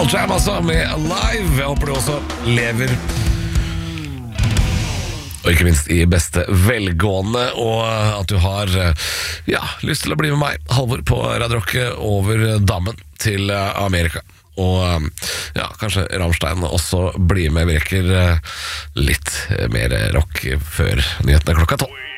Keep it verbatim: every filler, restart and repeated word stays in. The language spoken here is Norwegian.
Pearl Jam altså med Alive. Jeg håper du også lever, og ikke minst i beste velgående, og at du har ja, lyst til å bli med meg, Halvor, på Radio Rock over dammen til Amerika. Og ja, kanskje Rammstein også blir med. Vi rekker litt mer rock før nyhetene klokka tolv.